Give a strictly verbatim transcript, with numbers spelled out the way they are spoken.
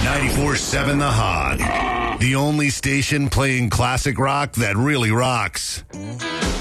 ninety-four seven The Hog. The only station playing classic rock that really rocks.